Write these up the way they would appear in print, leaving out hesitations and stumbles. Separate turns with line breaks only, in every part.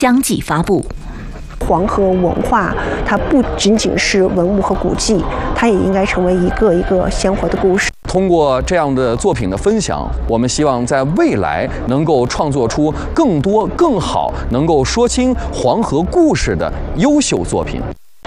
相继发布。
黄河文化，它不仅仅是文物和古迹，它也应该成为一个一个鲜活的故事。
通过这样的作品的分享，我们希望在未来能够创作出更多、更好、能够说清黄河故事的优秀作品。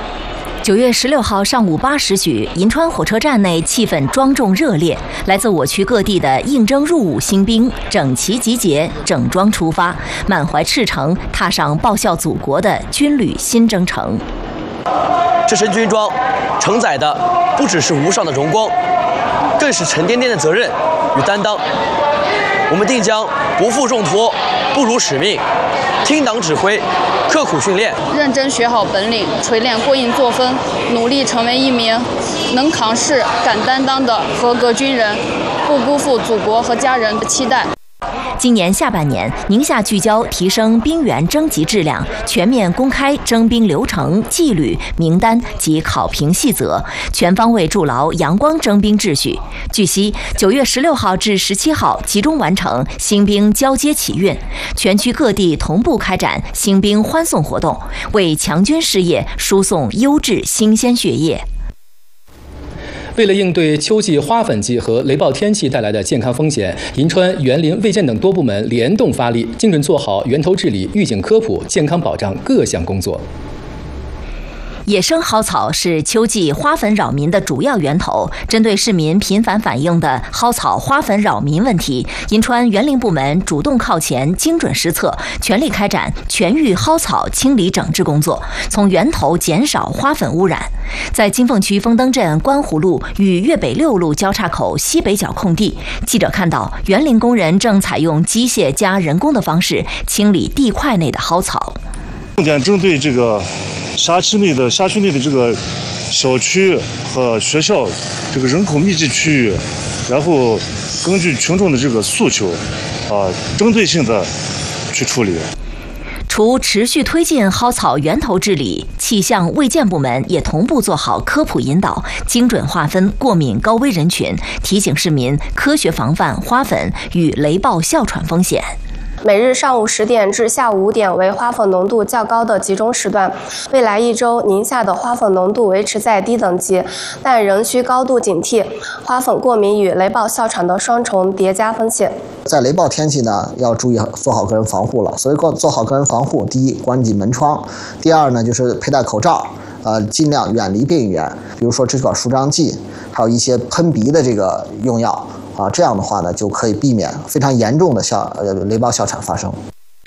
9月16号上午8时许，银川火车站内气氛庄重热烈，来自我区各地的应征入伍新兵整齐集结，整装出发，满怀赤诚，踏上报效祖国的军旅新征程。
这身军装承载的不只是无上的荣光，更是沉甸甸的责任与担当。我们定将不负重托，不辱使命，听党指挥，刻苦训练，
认真学好本领，锤炼过硬作风，努力成为一名能扛事、敢担当的合格军人，不辜负祖国和家人的期待。
今年下半年，宁夏聚焦提升兵员征集质量，全面公开征兵流程、纪律、名单及考评细则，全方位筑牢阳光征兵秩序。据悉，9月16号至17号集中完成新兵交接启运，全区各地同步开展新兵欢送活动，为强军事业输送优质新鲜血液。
为了应对秋季花粉季和雷暴天气带来的健康风险，银川、园林、卫健等多部门联动发力，精准做好源头治理、预警科普、健康保障各项工作。
野生蒿草是秋季花粉扰民的主要源头。针对市民频繁反映的蒿草花粉扰民问题，银川园林部门主动靠前，精准施策，全力开展全域蒿草清理整治工作，从源头减少花粉污染。在金凤区枫灯镇观湖路与粤北6路交叉口西北角空地，记者看到园林工人正采用机械加人工的方式清理地块内的蒿草。
重点针对这个辖区内的这个小区和学校这个人口密集区域，然后根据群众的这个诉求，针对性的去处理。
除持续推进蒿草源头治理，气象卫健部门也同步做好科普引导，精准划分过敏高危人群，提醒市民科学防范花粉与雷暴哮喘风险。
每日上午10点至下午5点为花粉浓度较高的集中时段。未来1周，宁夏的花粉浓度维持在低等级，但仍需高度警惕花粉过敏与雷暴哮喘的双重叠加风险。
在雷暴天气呢，要注意做好个人防护了。所以做好个人防护，第一，关紧门窗；第二呢，就是佩戴口罩，尽量远离病源，比如说支气管舒张剂，还有一些喷鼻的这个用药。这样的话呢，就可以避免非常严重的雷暴哮喘发生。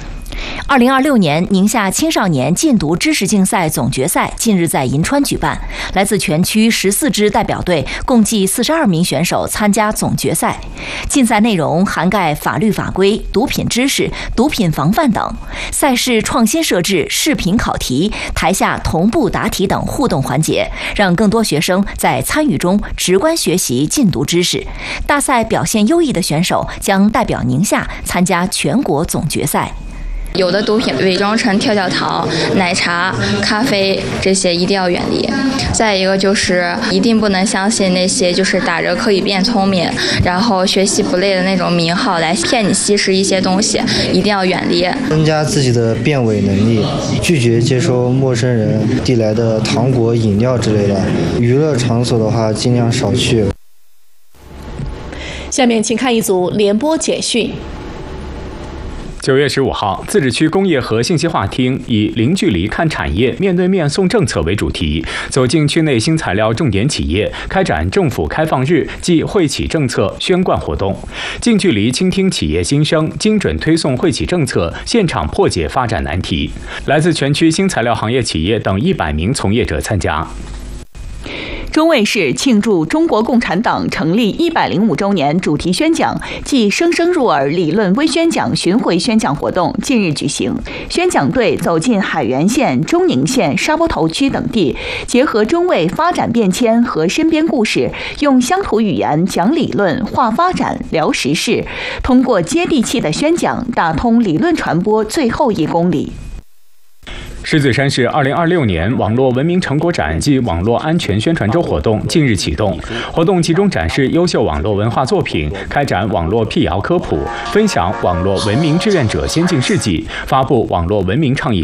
2026年宁夏青少年禁毒知识竞赛总决赛近日在银川举办，来自全区14支代表队，共计42名选手参加总决赛。竞赛内容涵盖法律法规、毒品知识、毒品防范等。赛事创新设置视频考题、台下同步答题等互动环节，让更多学生在参与中直观学习禁毒知识。大赛表现优异的选手将代表宁夏参加全国总决赛。
有的毒品伪装成跳跳糖、奶茶、咖啡，这些一定要远离。再一个就是一定不能相信那些就是打着可以变聪明，然后学习不累的那种名号来骗你吸食一些东西，一定要远离。
增加自己的辨伪能力，拒绝接收陌生人递来的糖果、饮料之类的。娱乐场所的话，尽量少去。
下面请看一组联播简讯。
9月15号，自治区工业和信息化厅以零距离看产业，面对面送政策为主题，走进区内新材料重点企业，开展政府开放日暨惠企政策宣贯活动，近距离倾听企业心声，精准推送惠企政策，现场破解发展难题。来自全区新材料行业企业等100名从业者参加。
中卫市庆祝中国共产党成立105周年主题宣讲暨生生入耳理论微宣讲巡回宣讲活动近日举行。宣讲队走进海原县、中宁县、沙坡头区等地，结合中卫发展变迁和身边故事，用乡土语言讲理论、话发展、聊时事，通过接地气的宣讲，打通理论传播最后1公里。
狮子山市2026年网络文明成果展暨网络安全宣传周活动近日启动，活动集中展示优秀网络文化作品，开展网络辟谣科普，分享网络文明志愿者先进事迹，发布网络文明倡议